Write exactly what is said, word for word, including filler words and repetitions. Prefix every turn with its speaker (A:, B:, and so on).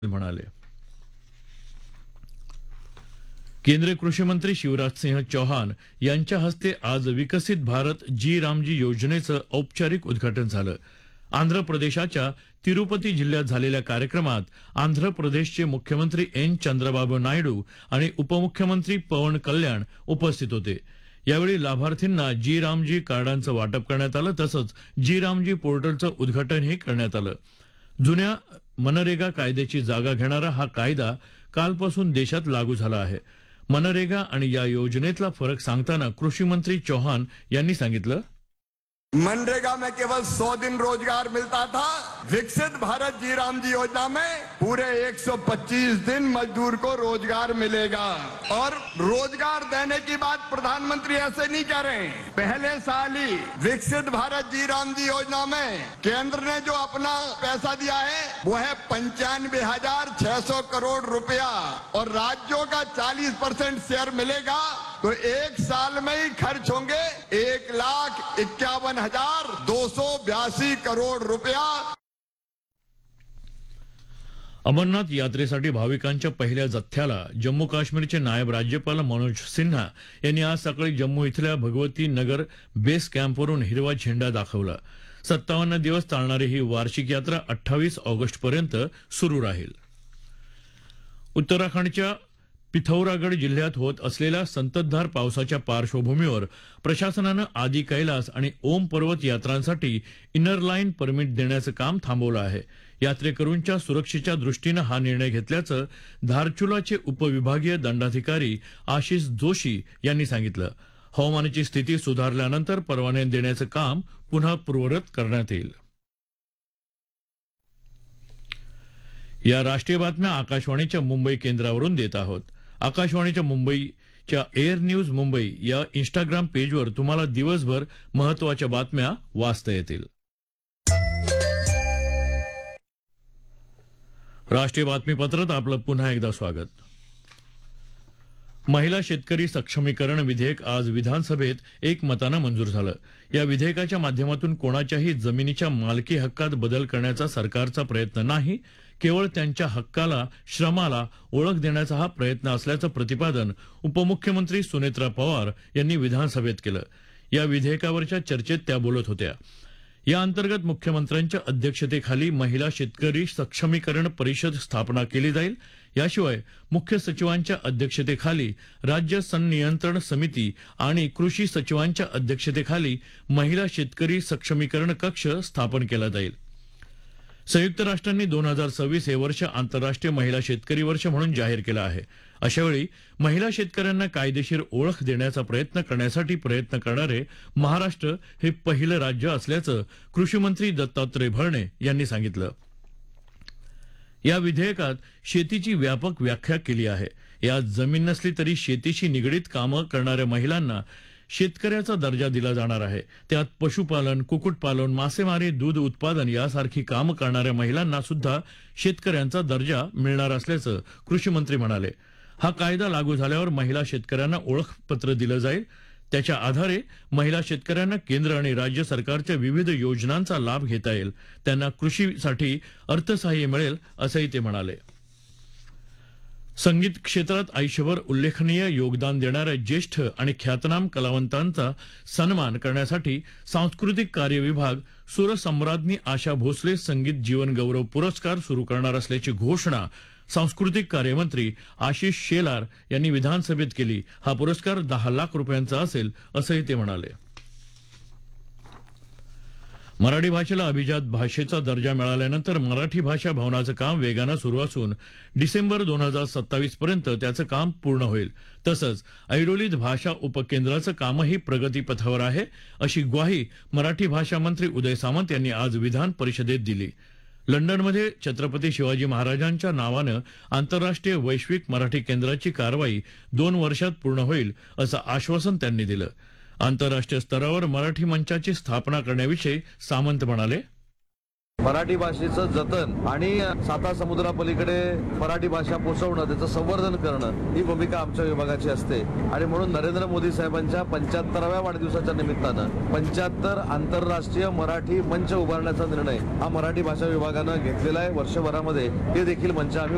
A: म्हणाले. केंद्रीय कृषी मंत्री शिवराज सिंह चौहान यांच्या हस्ते आज विकसित भारत जी रामजी योजनेचं औपचारिक उद्घाटन झालं. आंध्र प्रदेशाच्या तिरुपती जिल्ह्यात झालेल्या कार्यक्रमात आंध्र प्रदेशचे मुख्यमंत्री एन चंद्रबाबू नायडू आणि उपमुख्यमंत्री पवन कल्याण उपस्थित होते. यावेळी लाभार्थींना जी रामजी कार्डांचं वाटप करण्यात आलं. तसंच जी रामजी पोर्टलचं उद्घाटनही करण्यात आलं. जुन्या मनरेगा कायद्याची जागा घेणारा हा कायदा कालपासून देशात लागू झाला आहे. मनरेगा आणि या योजनेतला फरक सांगताना कृषी मंत्री चौहान यांनी सांगितलं,
B: मनरेगा में केवल सौ दिन रोजगार मिलता था. विकसित भारत जी रामजी योजना में पूरे एक सौ पच्चीस दिन मजदूर को रोजगार मिलेगा. और रोजगार देने की बात प्रधानमंत्री ऐसे नहीं कह रहे हैं. पहले साल ही विकसित भारत जी रामजी योजना में केंद्र ने जो अपना पैसा दिया है वो है पंचानवे हजार छह सौ करोड़ रुपया और राज्यों का चालीस परसेंट शेयर मिलेगा. तो एक साल में ही खर्च होंगे एक लाख इक्यावन हजार दो सौ बयासी करोड़ रुपया.
A: अमरनाथ यात्रेसाठी भाविकांच्या पहिल्या जथ्याला जम्मू काश्मीरचे नायब राज्यपाल मनोज सिन्हा यांनी आज सकाळी जम्मू इथल्या भगवती नगर बेस कॅम्पवरून हिरवा झेंडा दाखवला. सत्तावन्न दिवस चालणारी ही वार्षिक यात्रा अठ्ठावीस ऑगस्ट पर्यंत सुरू राहील. उत्तराखंडच्या पिथौरागड जिल्ह्यात होत असलेल्या संततधार पावसाच्या पार्श्वभूमीवर प्रशासनानं आदी कैलास आणि ओम पर्वत यात्रांसाठी इनर लाईन परमिट देण्याचं काम थांबवलं आहे. यात्रेकरूंच्या सुरक्षेच्या दृष्टीनं हा निर्णय घेतल्याचं धारचुलाचे उपविभागीय दंडाधिकारी आशिष जोशी यांनी सांगितलं. हवामानाची स्थिती सुधारल्यानंतर परवाने देण्याचं काम पुन्हा पूर्ववत करण्यात येईल. या राष्ट्रीय बातम्या आकाशवाणीच्या मुंबई केंद्रावरून देत आहोत. आकाशवाणीच्या मुंबईच्या एअर न्यूज मुंबई या इंस्टाग्राम पेजवर तुम्हाला दिवसभर महत्वाच्या बातम्या वाचता येतील. राष्ट्रीय बातमीपत्रात आपलं पुन्हा एकदा स्वागत. महिला शेतकरी सक्षमीकरण विधेयक आज विधानसभेत एकमतानं मंजूर झालं. या विधेयकाच्या माध्यमातून कोणाच्याही जमिनीच्या मालकी हक्कात बदल करण्याचा सरकारचा प्रयत्न नाही, केवळ त्यांच्या हक्काला श्रमाला ओळख देण्याचा हा प्रयत्न असल्याचं प्रतिपादन उपमुख्यमंत्री सुनेत्रा पवार यांनी विधानसभेत केलं. या विधेयकावरच्या चर्चेत त्या बोलत होत्या. या अंतर्गत मुख्यमंत्र्यांच्या अध्यक्षतेखाली महिला शेतकरी सक्षमीकरण परिषद स्थापना केली जाईल. याशिवाय मुख्य सचिवांच्या अध्यक्षतेखाली राज्य संनियंत्रण समिती आणि कृषी सचिवांच्या अध्यक्षतेखाली महिला शेतकरी सक्षमीकरण कक्ष स्थापन केला जाईल. संयुक्त राष्ट्रांनी दोन हजार सव्वीस हे वर्ष आंतरराष्ट्रीय महिला शेतकरी वर्ष म्हणून जाहीर केलं आहे. अशावेळी महिला शेतकऱ्यांना कायदेशीर ओळख देण्याचा प्रयत्न करण्यासाठी प्रयत्न करणारे महाराष्ट्र हे पहिलं राज्य असल्याचं कृषी मंत्री दत्तात्रय भरणे यांनी सांगितलं. या विधेयकात शेतीची व्यापक व्याख्या केली आहे. यात जमीन नसली तरी शेतीशी निगडीत कामं करणाऱ्या महिलांना शेतकऱ्याचा दर्जा दिला जाणार आहे. त्यात पशुपालन, कुक्कुटपालन, मासेमारी, दूध उत्पादन यासारखी कामं करणाऱ्या महिलांना सुद्धा शेतकऱ्यांचा दर्जा मिळणार असल्याचं कृषी मंत्री म्हणाले. हा कायदा लागू झाल्यावर महिला शेतकऱ्यांना ओळखपत्र दिलं जाईल. त्याच्या आधारे महिला शेतकऱ्यांना केंद्र आणि राज्य सरकारच्या विविध योजनांचा लाभ घेता येईल. त्यांना कृषीसाठी अर्थसहाय्य मिळेल असंही ते म्हणाले. संगीत क्षेत्रात आयुष्यभर उल्लेखनीय योगदान देणाऱ्या ज्येष्ठ आणि ख्यातनाम कलावंतांचा सन्मान करण्यासाठी सांस्कृतिक कार्य विभाग सुरसम्राज्ञी आशा भोसले संगीत जीवन गौरव पुरस्कार सुरू करणार असल्याची घोषणा सांस्कृतिक कार्यमंत्री आशिष शेलार यांनी विधानसभेत केली. हा पुरस्कार दहा लाख रुपयांचा असेल असंही ते म्हणाले. मराठी भाषेला अभिजात भाषेचा दर्जा मिळाल्यानंतर मराठी भाषा भवनाचं काम वेगानं सुरू असून डिसेंबर दोन हजार सत्तावीस पर्यंत त्याचं काम पूर्ण होईल. तसंच ऐरोलीत भाषा उपकेंद्राचं कामही प्रगतीपथावर आहे, अशी ग्वाही मराठी भाषा मंत्री उदय सामंत यांनी आज विधान परिषदेत दिली. लंडनमध्ये छत्रपती शिवाजी महाराजांच्या नावानं आंतरराष्ट्रीय वैश्विक मराठी केंद्राची कारवाई दोन वर्षात पूर्ण होईल असं आश्वासन त्यांनी दिलं. आंतरराष्ट्रीय स्तरावर मराठी मंचाची स्थापना करण्याविषयी सामंत म्हणाले,
C: मराठी भाषेचं जतन आणि साता समुद्रापलीकडे मराठी भाषा पोहोचवणं, त्याचं संवर्धन करणं ही भूमिका आमच्या विभागाची असते. आणि म्हणून नरेंद्र मोदी साहेबांच्या पंच्याहत्तराव्या वाढदिवसाच्या निमित्तानं पंच्याहत्तर आंतरराष्ट्रीय मराठी मंच उभारण्याचा निर्णय हा मराठी भाषा विभागानं घेतलेला आहे. वर्षभरामध्ये हे देखील मंच आम्ही